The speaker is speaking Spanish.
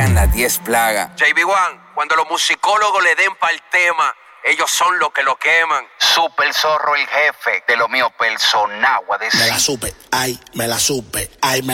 Las 10 plagas. JB1, cuando los musicólogos le den para el tema, ellos son los que lo queman. Super Zorro, el jefe de lo mío personal. Me la supe, ay, me la supe, ay, me